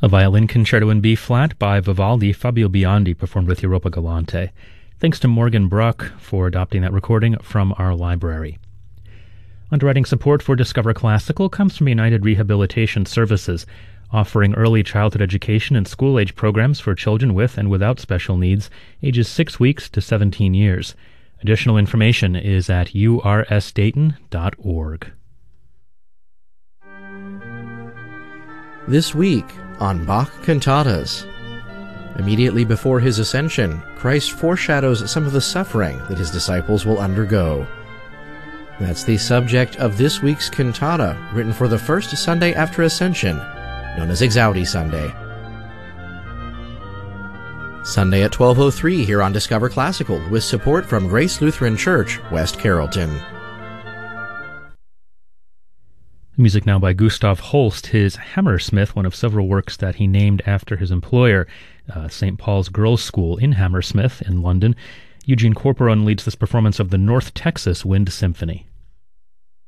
A violin concerto in B-flat by Vivaldi, Fabio Biondi performed with Europa Galante. Thanks to Morgan Bruck for adopting that recording from our library. Underwriting support for Discover Classical comes from United Rehabilitation Services, offering early childhood education and school-age programs for children with and without special needs, ages 6 weeks to 17 years. Additional information is at ursdayton.org. This week on Bach Cantatas. Immediately before his ascension, Christ foreshadows some of the suffering that his disciples will undergo. That's the subject of this week's cantata, written for the first Sunday after Ascension, known as Exaudi Sunday. Sunday at 12:03 here on Discover Classical, with support from Grace Lutheran Church, West Carrollton. Music now by Gustav Holst, his Hammersmith, one of several works that he named after his employer, St. Paul's Girls' School in Hammersmith in London. Eugene Corporon leads this performance of the North Texas Wind Symphony.